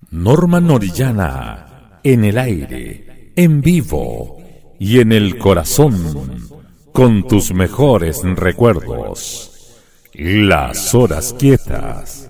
Norma Norillana, en el aire, en vivo y en el corazón, con tus mejores recuerdos. Las horas quietas.